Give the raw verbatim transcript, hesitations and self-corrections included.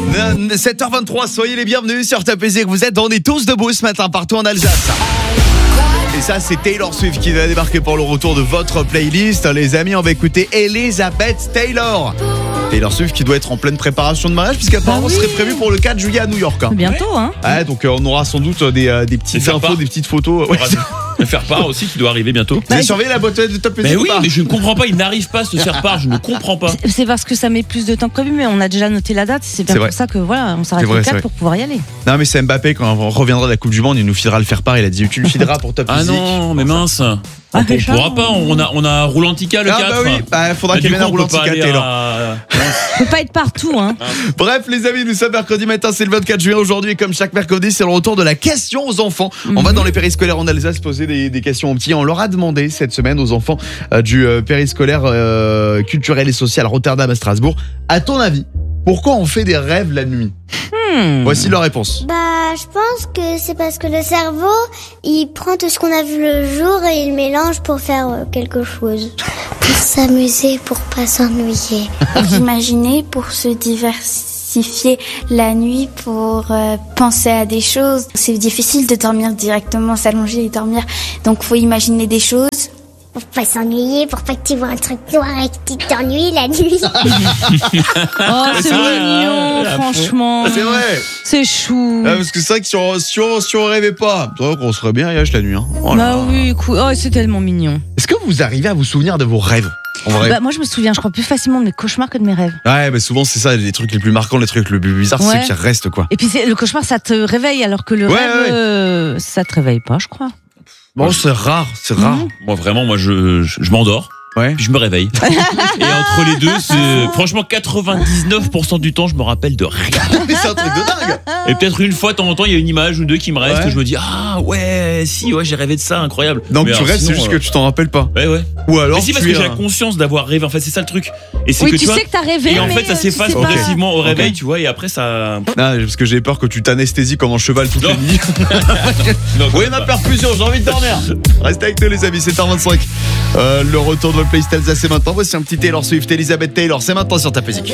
sept heures vingt-trois, soyez les bienvenus sur Top Music. Vous êtes, on est tous debout ce matin partout en Alsace. Et ça, c'est Taylor Swift qui va débarquer pour le retour de votre playlist. Les amis, on va écouter Elizabeth Taylor. Taylor Swift qui doit être en pleine préparation de mariage puisqu'apparemment bah oui. serait prévu pour le quatre juillet à New York. Hein. Bientôt, hein. Ouais, donc euh, on aura sans doute des, euh, des petites infos, part. des petites photos. Ouais. Le faire part aussi qui doit arriver bientôt. Vous avez surveillé la boîte de Top Music? Mais ou oui, pas mais je ne comprends pas, il n'arrive pas à se faire part, je ne comprends pas. C'est- C'est parce que ça met plus de temps que prévu, mais on a déjà noté la date. C'est bien C'est pour vrai. ça que voilà, on s'arrête C'est vrai, le c'est quatre vrai. pour pouvoir y aller. Non, mais c'est Mbappé quand on reviendra de la Coupe du Monde, il nous filera le faire part. Il a dit tu le fileras pour Top Ah Music. non, mais mince. Ah, on Richard, pourra pas, on a, on a Roulantica le Ah quatre. bah oui, bah, faudra Bah, qu'il du vienne à coup, on peut pas Roulantica aller Taylor. à- On peut pas être partout, hein. Bref, les amis, nous sommes mercredi matin, c'est le vingt-quatre juillet aujourd'hui. Et comme chaque mercredi, c'est le retour de la question aux enfants. On va dans les périscolaires en Alsace poser des, des questions aux petits. On leur a demandé cette semaine aux enfants euh, du euh, périscolaire euh, culturel et social Rotterdam à Strasbourg. À ton avis, pourquoi on fait des rêves la nuit? Hmm. Voici leur réponse. Bah, je pense que c'est parce que le cerveau, il prend tout ce qu'on a vu le jour et il mélange pour faire euh, quelque chose. Pour s'amuser, pour pas s'ennuyer. J'imaginer pour se diversifier la nuit, pour euh, penser à des choses. C'est difficile de dormir directement, s'allonger et dormir. Donc faut imaginer des choses. Pour pas s'ennuyer, pour pas que tu vois un truc noir et que tu t'ennuies la nuit. Oh, c'est c'est vrai, mignon, ah, franchement. C'est vrai. C'est chou. Ah, parce que c'est vrai que si on, si on, si on rêvait pas, c'est vrai qu'on serait bien H la nuit. Hein. Oh là Bah là. oui, cool. Oh, c'est tellement mignon. Est-ce que vous arrivez à vous souvenir de vos rêves en vrai? Bah, moi, je me souviens, je crois plus facilement de mes cauchemars que de mes rêves. Ouais, bah souvent c'est ça, les trucs les plus marquants, les trucs les plus bizarres, Ouais. c'est ceux qui restent quoi. Et puis, c'est- le cauchemar, ça te réveille, alors que le Ouais, rêve, ouais. euh, ça te réveille pas, je crois. Bon, c'est rare, c'est rare. Mhm. Moi vraiment, moi je, je, je m'endors. Ouais. Puis je me réveille. Et entre les deux, c'est franchement quatre-vingt-dix-neuf pour cent du temps, je me rappelle de rien. Mais c'est un truc de dingue. Et peut-être une fois de temps en temps, il y a une image ou deux qui me restent Ouais. et je me dis ah ouais, si ouais, j'ai rêvé de ça, incroyable. Donc Mais tu alors, restes, c'est sinon, juste euh, que tu t'en rappelles pas. Ouais ouais. Ou alors Mais si parce tu que es j'ai un- la conscience d'avoir rêvé. En fait, c'est ça le truc. Et c'est Oui, que tu vois, sais que t'as rêvé, et en mais fait, ça tu s'efface sais pas. progressivement au réveil, Ok. tu vois, et après ça. Non, parce que j'ai peur que tu t'anesthésies comme un cheval toute la Non. nuit. Non, Oui, ma perfusion, j'ai envie de dormir. Restez avec nous les amis, c'est sept heures vingt-cinq. Euh, le retour de votre playlist Alsace, c'est maintenant. Voici un petit Taylor Swift, Elizabeth Taylor, c'est maintenant sur Ta Music.